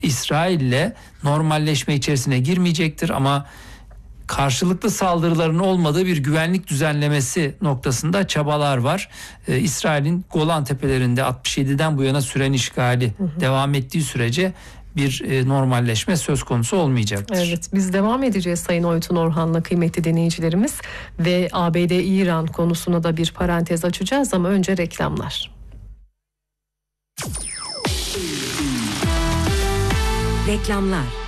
İsrail'le normalleşme içerisine girmeyecektir ama karşılıklı saldırıların olmadığı bir güvenlik düzenlemesi noktasında çabalar var. İsrail'in Golan Tepelerinde 67'den bu yana süren işgali devam ettiği sürece bir normalleşme söz konusu olmayacaktır. Evet, biz devam edeceğiz Sayın Oytun Orhan'la kıymetli dinleyicilerimiz ve ABD-İran konusuna da bir parantez açacağız ama önce reklamlar. Reklamlar.